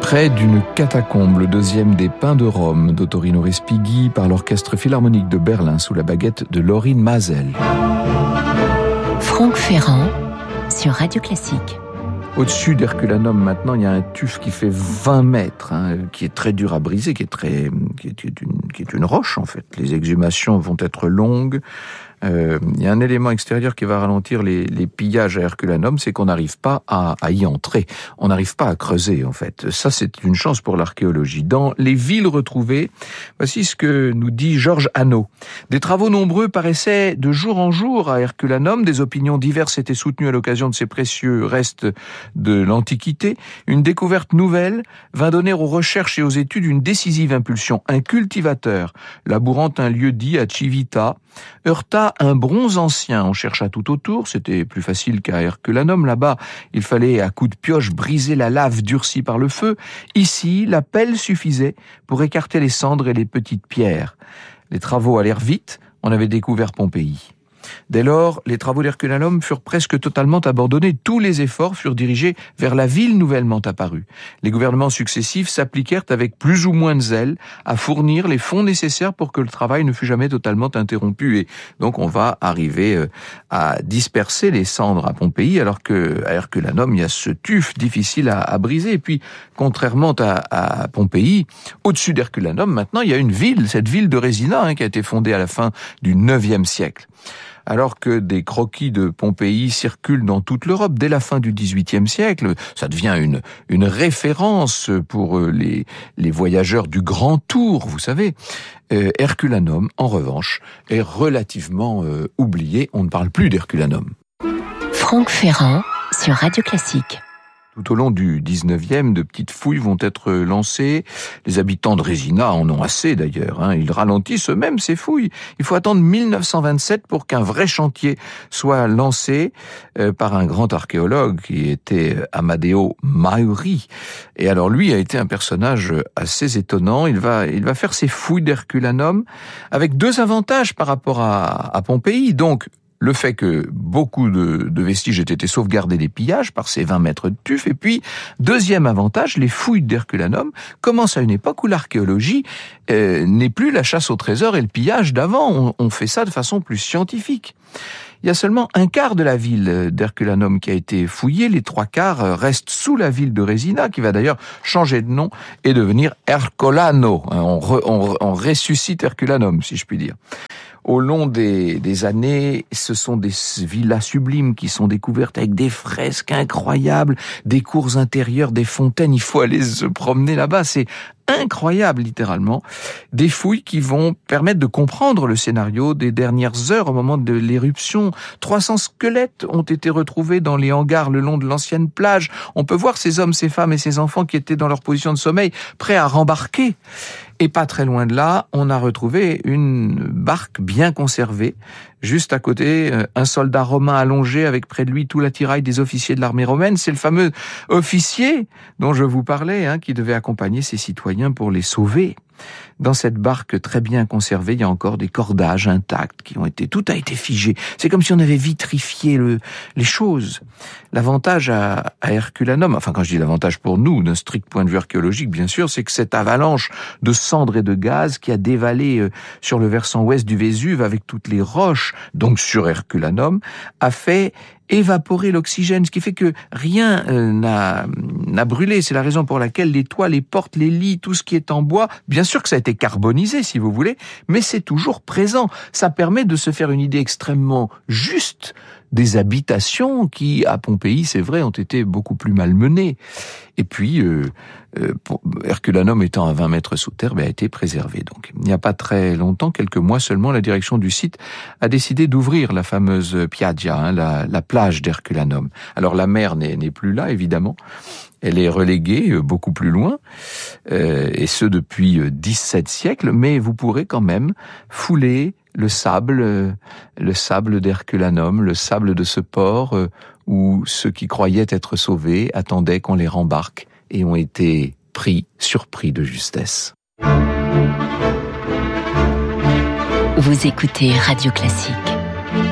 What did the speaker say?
Près d'une catacombe, le deuxième des Pins de Rome d'Ottorino Respighi par l'Orchestre Philharmonique de Berlin sous la baguette de Lorin Maazel. Franck Ferrand sur Radio Classique. Au-dessus d'Herculanum, maintenant, il y a un tuf qui fait 20 mètres, qui est très dur à briser, qui est une roche, en fait. Les exhumations vont être longues. Il y a un élément extérieur qui va ralentir les pillages à Herculanum, c'est qu'on n'arrive pas à y entrer. On n'arrive pas à creuser, en fait. Ça, c'est une chance pour l'archéologie. Dans les villes retrouvées, voici ce que nous dit Georges Hanot. Des travaux nombreux paraissaient de jour en jour à Herculanum. Des opinions diverses étaient soutenues à l'occasion de ces précieux restes de l'Antiquité. Une découverte nouvelle vint donner aux recherches et aux études une décisive impulsion. Un cultivateur, labourant un lieu-dit à Civita, heurta un bronze ancien. On chercha tout autour, c'était plus facile qu'à Herculanum. Là-bas, il fallait à coups de pioche briser la lave durcie par le feu. Ici, la pelle suffisait pour écarter les cendres et les petites pierres. Les travaux allèrent vite, on avait découvert Pompéi. Dès lors, les travaux d'Herculanum furent presque totalement abandonnés. Tous les efforts furent dirigés vers la ville nouvellement apparue. Les gouvernements successifs s'appliquèrent avec plus ou moins de zèle à fournir les fonds nécessaires pour que le travail ne fût jamais totalement interrompu. Et donc on va arriver à disperser les cendres à Pompéi, alors que à Herculanum, il y a ce tuf difficile à briser. Et puis, contrairement à Pompéi, au-dessus d'Herculanum, maintenant, il y a une ville, cette ville de Résina, qui a été fondée à la fin du IXe siècle. Alors que des croquis de Pompéi circulent dans toute l'Europe dès la fin du XVIIIe siècle, ça devient une référence pour les voyageurs du Grand Tour, vous savez. Herculanum, en revanche, est relativement oublié. On ne parle plus d'Herculanum. Franck Ferrand sur Radio Classique. Tout au long du 19e, de petites fouilles vont être lancées. Les habitants de Résina en ont assez d'ailleurs. Ils ralentissent eux-mêmes ces fouilles. Il faut attendre 1927 pour qu'un vrai chantier soit lancé par un grand archéologue qui était Amadeo Mauri. Et alors lui a été un personnage assez étonnant. Il va faire ses fouilles d'Herculanum avec deux avantages par rapport à Pompéi. Donc, le fait que beaucoup de vestiges aient été sauvegardés des pillages par ces 20 mètres de tuf. Et puis, deuxième avantage, les fouilles d'Herculanum commencent à une époque où l'archéologie n'est plus la chasse au trésor et le pillage d'avant. On fait ça de façon plus scientifique. Il y a seulement un quart de la ville d'Herculanum qui a été fouillée. Les trois quarts restent sous la ville de Résina, qui va d'ailleurs changer de nom et devenir Ercolano. On ressuscite Herculanum, si je puis dire. Au long des années, ce sont des villas sublimes qui sont découvertes avec des fresques incroyables, des cours intérieures, des fontaines. Il faut aller se promener là-bas. C'est incroyable, littéralement. Des fouilles qui vont permettre de comprendre le scénario des dernières heures au moment de l'éruption. 300 squelettes ont été retrouvés dans les hangars le long de l'ancienne plage. On peut voir ces hommes, ces femmes et ces enfants qui étaient dans leur position de sommeil, prêts à rembarquer. Et pas très loin de là, on a retrouvé une barque bien conservée. Juste à côté, un soldat romain allongé avec près de lui tout l'attirail des officiers de l'armée romaine. C'est le fameux officier dont je vous parlais, qui devait accompagner ses citoyens pour les sauver. Dans cette barque très bien conservée, il y a encore des cordages intacts tout a été figé. C'est comme si on avait vitrifié les choses. L'avantage à Herculanum, enfin quand je dis l'avantage pour nous, d'un strict point de vue archéologique, bien sûr, c'est que cette avalanche de cendres et de gaz qui a dévalé sur le versant ouest du Vésuve avec toutes les roches, donc sur Herculanum, a fait évaporer l'oxygène, ce qui fait que rien n'a brûlé. C'est la raison pour laquelle les toits, les portes, les lits, tout ce qui est en bois, bien sûr que ça a été carbonisé, si vous voulez, mais c'est toujours présent. Ça permet de se faire une idée extrêmement juste des habitations qui, à Pompéi, c'est vrai, ont été beaucoup plus malmenées. Et puis, Herculanum étant à 20 mètres sous terre, a été préservé. Donc, il n'y a pas très longtemps, quelques mois seulement, la direction du site a décidé d'ouvrir la fameuse Piaggia, la plage d'Herculanum. Alors, la mer n'est plus là, évidemment. Elle est reléguée beaucoup plus loin, et ce depuis 17 siècles, mais vous pourrez quand même fouler le sable d'Herculanum, le sable de ce port où ceux qui croyaient être sauvés attendaient qu'on les rembarque et ont été surpris de justesse. Vous écoutez Radio Classique.